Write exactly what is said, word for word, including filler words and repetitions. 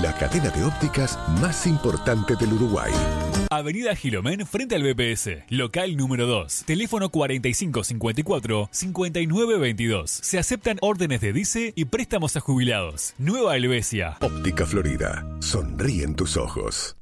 la cadena de ópticas más importante del Uruguay. Avenida Gilomén frente al B P S, local número dos, teléfono cuarenta y cinco cincuenta y cuatro cincuenta y nueve veintidós. Se aceptan órdenes de D I C E y préstamos a jubilados. Nueva Helvecia. Óptica Florida. Sonríen tus ojos.